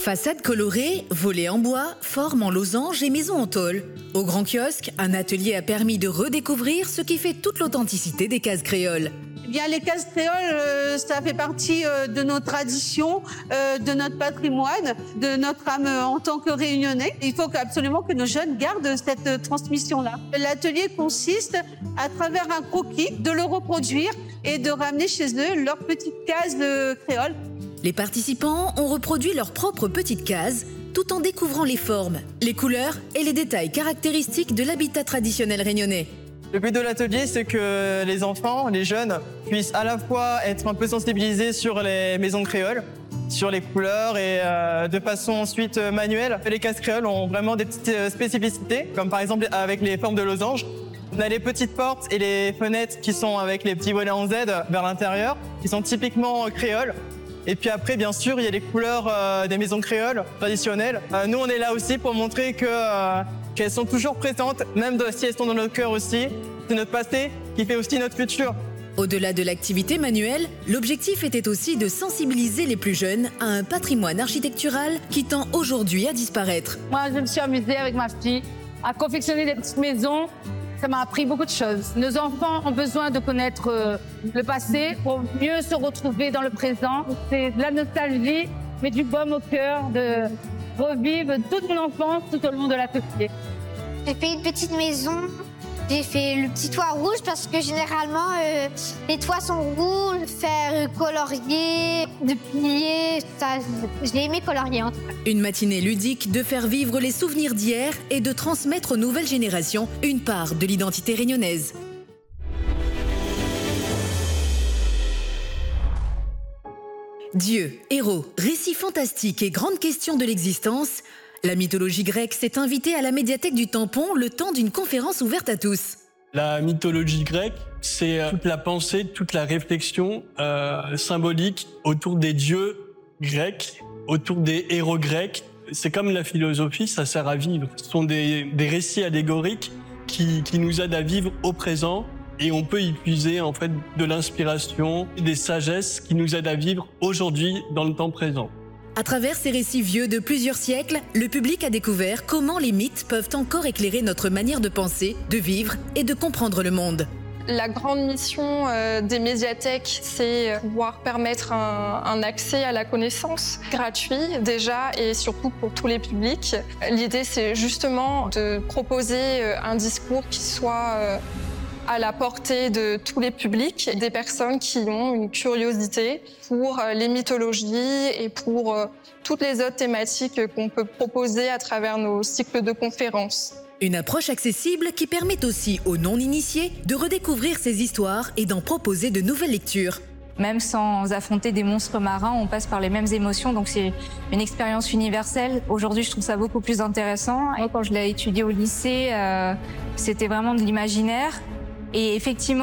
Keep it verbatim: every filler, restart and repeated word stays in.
Façades colorées, volets en bois, formes en losange et maisons en tôle. Au Grand Kiosque, un atelier a permis de redécouvrir ce qui fait toute l'authenticité des cases créoles. Eh bien, les cases créoles, euh, ça fait partie euh, de nos traditions, euh, de notre patrimoine, de notre âme euh, en tant que Réunionnais. Il faut absolument que nos jeunes gardent cette euh, transmission-là. L'atelier consiste, à travers un croquis, de le reproduire et de ramener chez eux leurs petites cases euh, créoles. Les participants ont reproduit leurs propres petites cases, tout en découvrant les formes, les couleurs et les détails caractéristiques de l'habitat traditionnel réunionnais. Le but de l'atelier, c'est que les enfants, les jeunes, puissent à la fois être un peu sensibilisés sur les maisons créoles, sur les couleurs et euh, de façon ensuite manuelle. Les cases créoles ont vraiment des petites spécificités, comme par exemple avec les formes de losange. On a les petites portes et les fenêtres qui sont avec les petits volets en Z vers l'intérieur, qui sont typiquement créoles. Et puis après, bien sûr, il y a les couleurs euh, des maisons créoles traditionnelles. Euh, nous, on est là aussi pour montrer que, euh, qu'elles sont toujours présentes, même si elles sont dans notre cœur aussi. C'est notre passé qui fait aussi notre futur. Au-delà de l'activité manuelle, l'objectif était aussi de sensibiliser les plus jeunes à un patrimoine architectural qui tend aujourd'hui à disparaître. Moi, je me suis amusée avec ma fille à confectionner des petites maisons. Ça m'a appris beaucoup de choses. Nos enfants ont besoin de connaître euh, le passé pour mieux se retrouver dans le présent. C'est de la nostalgie, mais du baume au cœur, de revivre toute mon enfance tout au long de l'atelier. J'ai fait une petite maison. J'ai fait le petit toit rouge parce que généralement, euh, les toits sont rouges, faire colorier, de plier, ça, j'ai aimé colorier en tout cas. Une matinée ludique de faire vivre les souvenirs d'hier et de transmettre aux nouvelles générations une part de l'identité réunionnaise. Dieux, héros, récits fantastiques et grandes questions de l'existence, la mythologie grecque s'est invitée à la médiathèque du Tampon le temps d'une conférence ouverte à tous. La mythologie grecque, c'est toute la pensée, toute la réflexion euh, symbolique autour des dieux grecs, autour des héros grecs. C'est comme la philosophie, ça sert à vivre. Ce sont des, des récits allégoriques qui, qui nous aident à vivre au présent et on peut y puiser en fait de l'inspiration, des sagesses qui nous aident à vivre aujourd'hui dans le temps présent. À travers ces récits vieux de plusieurs siècles, le public a découvert comment les mythes peuvent encore éclairer notre manière de penser, de vivre et de comprendre le monde. La grande mission euh, des médiathèques, c'est pouvoir permettre un, un accès à la connaissance gratuit déjà et surtout pour tous les publics. L'idée, c'est justement de proposer un discours qui soit euh, à la portée de tous les publics, des personnes qui ont une curiosité pour les mythologies et pour toutes les autres thématiques qu'on peut proposer à travers nos cycles de conférences. Une approche accessible qui permet aussi aux non-initiés de redécouvrir ces histoires et d'en proposer de nouvelles lectures. Même sans affronter des monstres marins, on passe par les mêmes émotions, donc c'est une expérience universelle. Aujourd'hui, je trouve ça beaucoup plus intéressant. Moi, quand je l'ai étudié au lycée, euh, c'était vraiment de l'imaginaire. Et effectivement,